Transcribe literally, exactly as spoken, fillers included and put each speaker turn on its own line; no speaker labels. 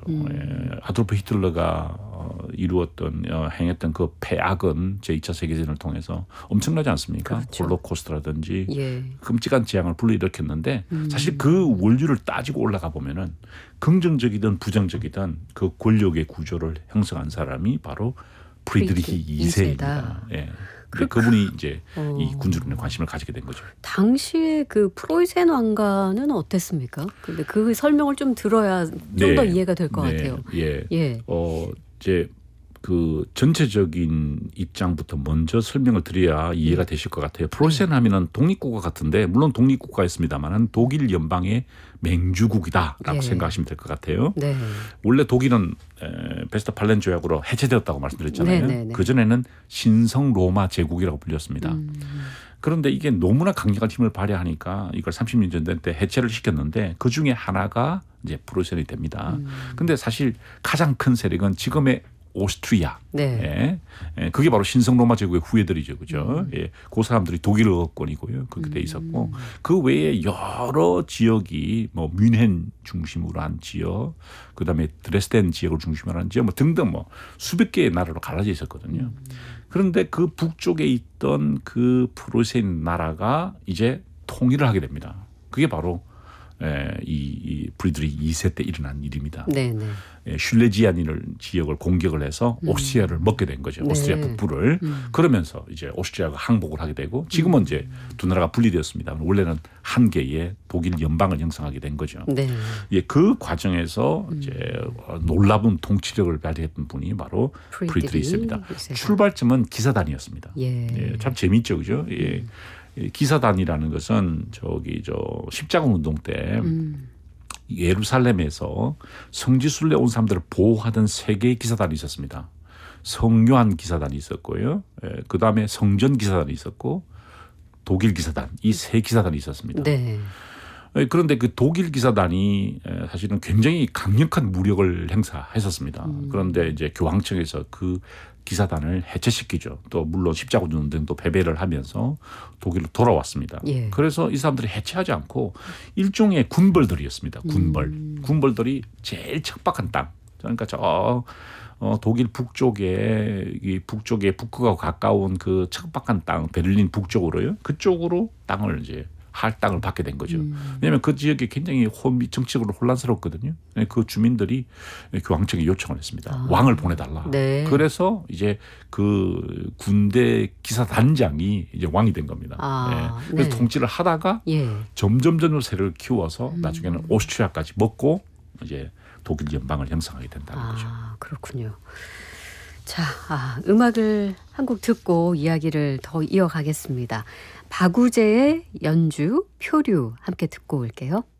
음.
예, 아돌프 히틀러가 어, 이루었던 어, 행했던 그 폐악은 제이 차 세계대전을 통해서 엄청나지 않습니까?
그렇죠.
홀로코스트라든지
예.
끔찍한 재앙을 불러일으켰는데
음.
사실 그 원리를 따지고 올라가 보면은 긍정적이든 부정적이든 그 권력의 구조를 형성한 사람이 바로 프리드리히 이 세입니다. 예. 그, 그분이 이제
어.
이 군주론에 관심을 가지게 된 거죠.
당시에 그 프로이센 왕가는 어땠습니까? 근데 그 설명을 좀 들어야 좀 더
네.
이해가 될 것
네.
같아요.
예.
예.
어, 이제 그 전체적인 입장부터 먼저 설명을 드려야 이해가 되실 것 같아요. 프로이센 하면은 독립국가 같은데 물론 독립국가였습니다만은 독일 연방의 맹주국이다라고
예.
생각하시면 될 것 같아요.
네.
원래 독일은 베스트팔렌 조약으로 해체되었다고 말씀드렸잖아요.
네네네.
그전에는 신성 로마 제국이라고 불렸습니다.
음.
그런데 이게 너무나 강력한 힘을 발휘하니까 이걸 삼십 년 전 때 해체를 시켰는데 그중에 하나가 이제 프로이센이 됩니다.
음.
근데 사실 가장 큰 세력은 지금의 오스트리아.
네.
예. 예. 그게 바로 신성 로마 제국의 후예들이죠. 그죠?
음.
예. 그 사람들이 독일 어권이고요. 그렇게 돼 있었고 그 외에 여러 지역이 뭐 뮌헨 중심으로 한 지역, 그다음에 드레스덴 지역을 중심으로 한 지역 뭐 등등 뭐 수백 개의 나라로 갈라져 있었거든요. 그런데 그 북쪽에 있던 그 프로이센 나라가 이제 통일을 하게 됩니다. 그게 바로 에, 이, 이 프리드리히 이 세 때 일어난 일입니다.
네네.
예, 슐레지아니를 지역을 공격을 해서
음.
오스트리아를 먹게 된 거죠.
네.
오스트리아 북부를.
음.
그러면서 이제 오스트리아가 항복을 하게 되고 지금은
음.
이제 두 나라가 분리되었습니다. 원래는 한 개의 독일 연방을 형성하게 된 거죠.
네.
예, 그 과정에서 이제 놀라운 통치력을 발휘했던 분이 바로 프리드리히 이 세입니다. 출발점은 기사단이었습니다.
예.
예, 참 재미있죠, 그죠? 예.
음.
기사단이라는 것은 저기 저 십자가 운동 때
음.
예루살렘에서 성지순례 온 사람들을 보호하던 세 개의 기사단이 있었습니다. 성요한 기사단이 있었고요. 예, 그다음에 성전 기사단이 있었고 독일 기사단, 이 세 기사단이 있었습니다.
네.
예, 그런데 그 독일 기사단이 예, 사실은 굉장히 강력한 무력을 행사했었습니다.
음.
그런데 이제 교황청에서 그 기사단을 해체시키죠. 또 물론 십자군 운동도 패배를 하면서 독일로 돌아왔습니다.
예.
그래서 이 사람들이 해체하지 않고 일종의 군벌들이었습니다. 군벌.
음.
군벌들이 제일 척박한 땅. 그러니까 저 어, 독일 북쪽에 이 북쪽에 북극하고 가까운 그 척박한 땅, 베를린 북쪽으로요. 그쪽으로 땅을 이제 할당을 받게 된 거죠.
음.
왜냐하면 그 지역이 굉장히 혼미 정치적으로 혼란스럽거든요. 그 주민들이 교황청에 요청을 했습니다.
아.
왕을 보내달라.
네.
그래서 이제 그 군대 기사단장이 이제 왕이 된 겁니다.
아,
네. 그래서
네.
통치를 하다가
예.
점점 점점 세력을 키워서
음.
나중에는 오스트리아까지 먹고 이제 독일 연방을 형성하게 된다는
아,
거죠.
그렇군요. 자, 아, 음악을 한 곡 듣고 이야기를 더 이어가겠습니다. 박우재의 연주, 표류 함께 듣고 올게요.